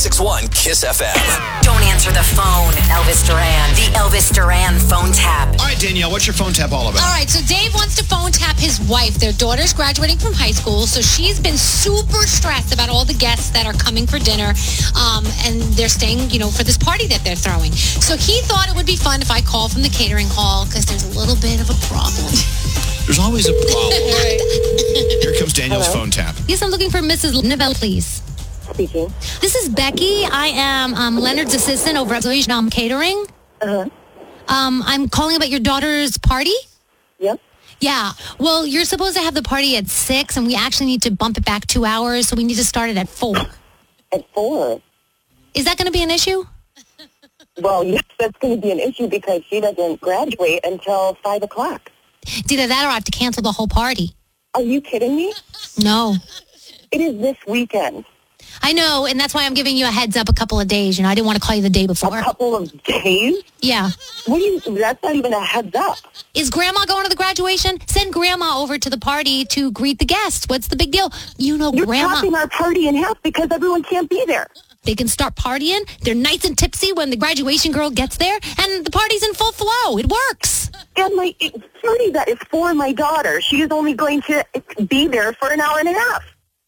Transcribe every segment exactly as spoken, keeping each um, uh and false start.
six one KISS F M. Don't answer the phone, Elvis Duran. The Elvis Duran phone tap. All right, Danielle, what's your phone tap all about? All right, so Dave wants to phone tap his wife. Their daughter's graduating from high school, so she's been super stressed about all the guests that are coming for dinner, um, and they're staying, you know, for this party that they're throwing. So he thought it would be fun if I call from the catering hall, because there's a little bit of a problem. There's always a problem. Here comes Danielle's Hello? phone tap. Yes, I'm looking for Missus Nivelle, please. Speaking. This is Becky. I am um, Leonard's assistant over at um, Catering. Uh-huh. Um, I'm calling about your daughter's party. Yep. Yeah. Well, you're supposed to have the party at six, and we actually need to bump it back two hours, so we need to start it at four. At four? Is that going to be an issue? Well, yes, that's going to be an issue because she doesn't graduate until five o'clock. It's either that or I have to cancel the whole party. Are you kidding me? No. It is this weekend. I know, and that's why I'm giving you a heads up a couple of days. You know, I didn't want to call you the day before. A couple of days? Yeah. What do you, that's not even a heads up. Is Grandma going to the graduation? Send Grandma over to the party to greet the guests. What's the big deal? You know, You're Grandma. chopping our party in half because everyone can't be there. They can start partying. They're nice and tipsy when the graduation girl gets there, and the party's in full flow. It works. And my party that is for my daughter. She is only going to be there for an hour and a half.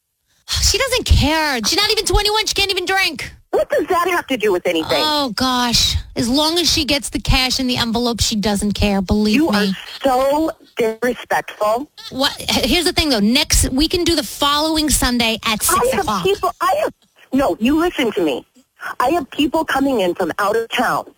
She doesn't care. She's not even twenty-one. She can't even drink. What does that have to do with anything? Oh, gosh. As long as she gets the cash in the envelope, she doesn't care. Believe you me. are so disrespectful. What? Here's the thing, though. Next, we can do the following Sunday at six I have o'clock. people, I have, no, you listen to me. I have people coming in from out of town.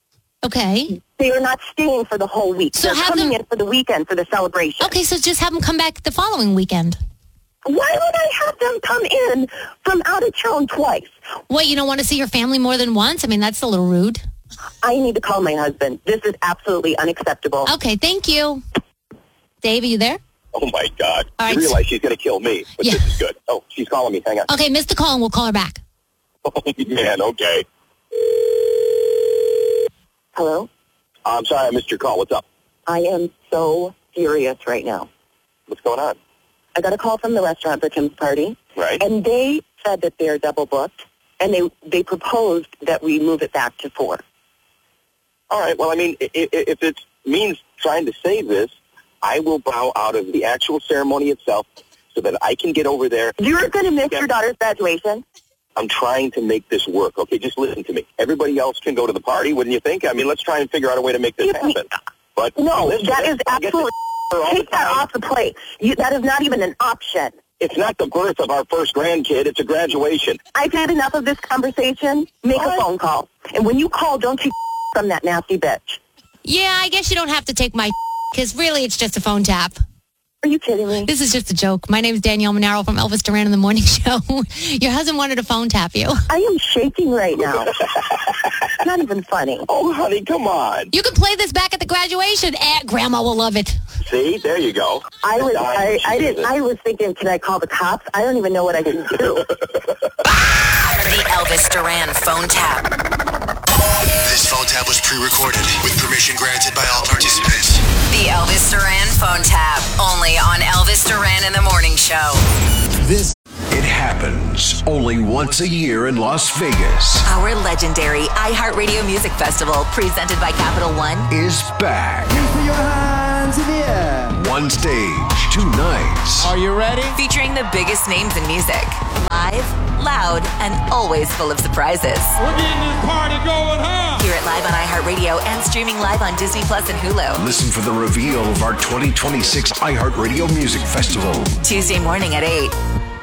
Okay. They are not staying for the whole week. So They're have coming them- in for the weekend for the celebration. Okay, so just have them come back the following weekend. Why would I have them come in from out of town twice? What, you don't want to see your family more than once? I mean, that's a little rude. I need to call my husband. This is absolutely unacceptable. Okay, thank you. Dave, are you there? Oh, my God. All right. You realize she's going to kill me, but Yeah. this is good. Oh, she's calling me. Hang on. Okay, miss the call and we'll call her back. Oh, man, okay. Hello? I'm sorry I missed your call. What's up? I am so furious right now. What's going on? I got a call from the restaurant for Tim's party. Right. And they said that they're double booked, and they they proposed that we move it back to four. All right. Well, I mean, i- i- if it means trying to save this, I will bow out of the actual ceremony itself so that I can get over there. You're going to miss Yeah. your daughter's graduation? I'm trying to make this work. Okay, just listen to me. Everybody else can go to the party, wouldn't you think? I mean, let's try and figure out a way to make this Excuse me. happen. But No, listen, that is I get absolutely... this all the Take that time. off the plate. You, that is not even an option. It's not the birth of our first grandkid. It's a graduation. I've had enough of this conversation. Make What? a phone call. And when you call, don't take from that nasty bitch. Yeah, I guess you don't have to take my because really it's just a phone tap. Are you kidding me? This is just a joke. My name is Danielle Monaro from Elvis Duran in the Morning Show. Your husband wanted to phone tap you. I am shaking right now. It's not even funny. Oh, honey, come on. You can play this back at the graduation. Eh, Grandma will love it. See, there you go. I was, Darn, I, she I did didn't, it. I was thinking, can I call the cops? I don't even know what I can do. The Elvis Duran phone tap. This phone tap was pre-recorded with permission granted by all participants. The Elvis Duran phone tap. Only on Elvis Duran in the Morning Show. This It happens only once a year in Las Vegas. Our legendary iHeartRadio Music Festival, presented by Capital One, Is back. One stage, two nights. Are you ready? featuring the biggest names in music. Live, loud, and always full of surprises. We're getting this party going, huh? Hear it live on iHeartRadio and streaming live on Disney Plus and Hulu. Listen for the reveal of our twenty twenty-six iHeartRadio Music Festival. Tuesday morning at eight.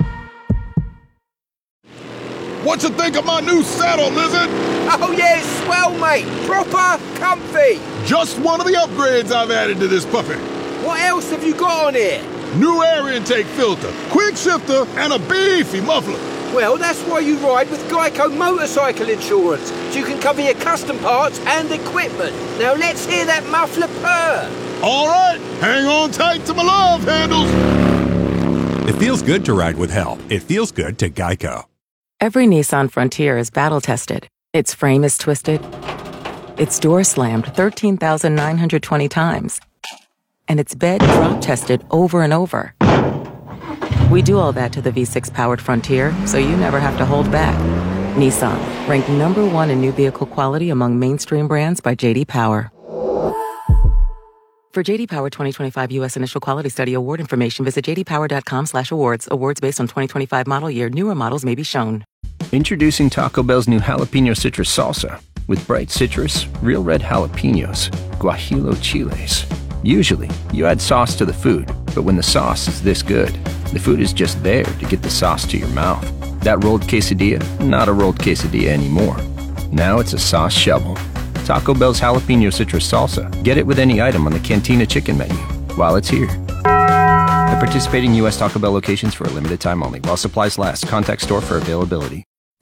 What you think of my new saddle, Lizard? Oh, yeah, it's swell, mate. Proper comfy. Just one of the upgrades I've added to this puppy. What else have you got on here? New air intake filter, quick shifter, and a beefy muffler. Well, that's why you ride with Geico Motorcycle Insurance, so you can cover your custom parts and equipment. Now let's hear that muffler purr. All right, hang on tight to my love handles. It feels good to ride with help. It feels good to Geico. Every Nissan Frontier is battle-tested. Its frame is twisted. Its door slammed thirteen thousand nine hundred twenty times. And its bed drop-tested over and over. We do all that to the V six powered Frontier, so you never have to hold back. Nissan, ranked number one in new vehicle quality among mainstream brands by J D Power. For J D Power twenty twenty-five U S Initial Quality Study Award information, visit j d power dot com slash awards. Awards based on twenty twenty-five model year. Newer models may be shown. Introducing Taco Bell's new jalapeno citrus salsa with bright citrus, real red jalapenos, guajillo chiles. Usually, you add sauce to the food, but when the sauce is this good, the food is just there to get the sauce to your mouth. That rolled quesadilla, not a rolled quesadilla anymore. Now it's a sauce shovel. Taco Bell's jalapeno citrus salsa. Get it with any item on the Cantina chicken menu while it's here. At participating U S Taco Bell locations for a limited time only. While supplies last, contact store for availability.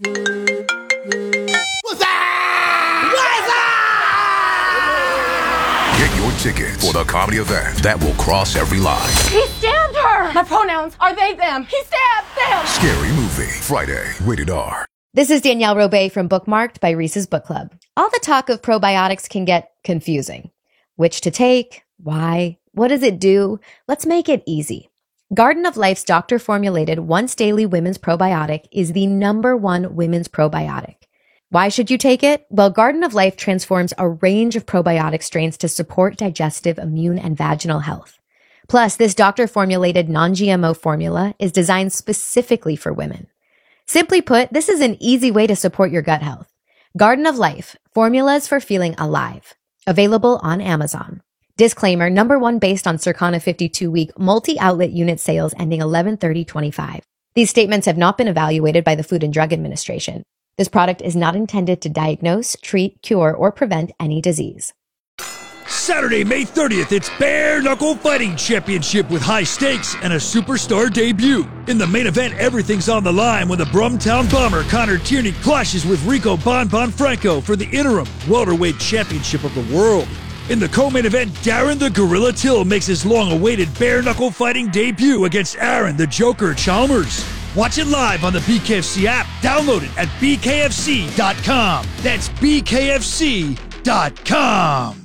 Get your tickets for the comedy event that will cross every line. He stabbed her! My pronouns are they, them. He stabbed them! Scary Movie, Friday, rated R. This is Danielle Robay from Bookmarked by Reese's Book Club. All the talk of probiotics can get confusing. Which to take? Why? What does it do? Let's make it easy. Garden of Life's doctor-formulated once-daily women's probiotic is the number one women's probiotic. Why should you take it? Well, Garden of Life transforms a range of probiotic strains to support digestive, immune, and vaginal health. Plus, this doctor-formulated non-G M O formula is designed specifically for women. Simply put, this is an easy way to support your gut health. Garden of Life, formulas for feeling alive. Available on Amazon. Disclaimer, number one based on Circana fifty-two week multi-outlet unit sales ending eleven thirty twenty-five. These statements have not been evaluated by the Food and Drug Administration. This product is not intended to diagnose, treat, cure, or prevent any disease. Saturday, May thirtieth, it's Bare Knuckle Fighting Championship with high stakes and a superstar debut. In the main event, everything's on the line when the Brumtown Bomber Connor Tierney clashes with Rico Bon Bon Franco for the interim welterweight championship of the world. In the co-main event, Darren the Gorilla Till makes his long-awaited Bare Knuckle Fighting debut against Aaron the Joker Chalmers. Watch it live on the B K F C app. Download it at b k f c dot com. That's b k f c dot com.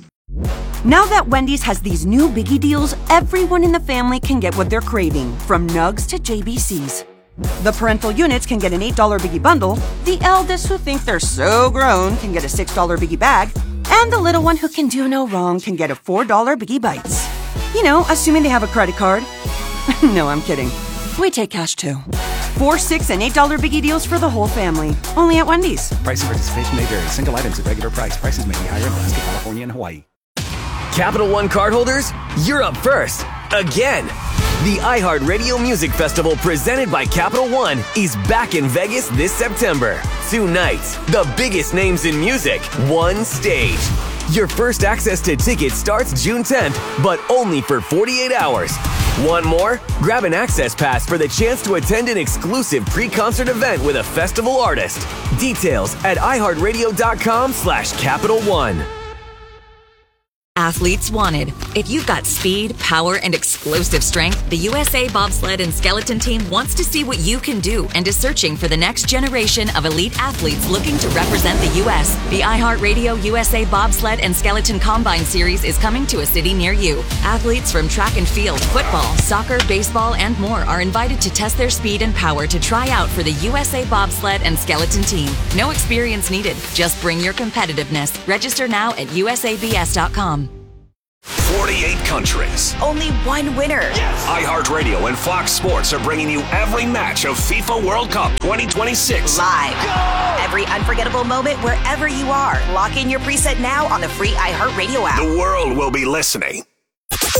Now that Wendy's has these new biggie deals, everyone in the family can get what they're craving, from nugs to J B Cs. The parental units can get an eight dollar biggie bundle, the eldest who think they're so grown can get a six dollar biggie bag, and the little one who can do no wrong can get a four dollar biggie bites. You know, assuming they have a credit card. No, I'm kidding. We take cash too. Four, six, and eight dollar biggie deals for the whole family. Only at Wendy's. Price and participation may vary. Single items at regular price. Prices may be higher in Alaska, California, and Hawaii. Capital One cardholders, you're up first. Again. The iHeartRadio Music Festival presented by Capital One is back in Vegas this September. Two nights, the biggest names in music, one stage. Your first access to tickets starts June tenth, but only for forty-eight hours. Want more? Grab an access pass for the chance to attend an exclusive pre-concert event with a festival artist. Details at iHeartRadio.com slash Capital One. Athletes wanted. If you've got speed, power, and explosive strength, the U S A Bobsled and Skeleton Team wants to see what you can do and is searching for the next generation of elite athletes looking to represent the U S The iHeartRadio U S A Bobsled and Skeleton Combine Series is coming to a city near you. Athletes from track and field, football, soccer, baseball, and more are invited to test their speed and power to try out for the U S A Bobsled and Skeleton Team. No experience needed. Just bring your competitiveness. Register now at u s a b s dot com. forty-eight countries. Only one winner. Yes. iHeartRadio and Fox Sports are bringing you every match of FIFA World Cup twenty twenty-six. Live. Go! Every unforgettable moment wherever you are. Lock in your preset now on the free iHeartRadio app. The world will be listening.